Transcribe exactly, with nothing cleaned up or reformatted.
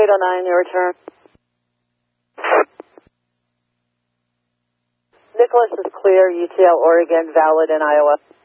eight oh nine, your return. Nicholas is clear, U T L Oregon, valid in Iowa.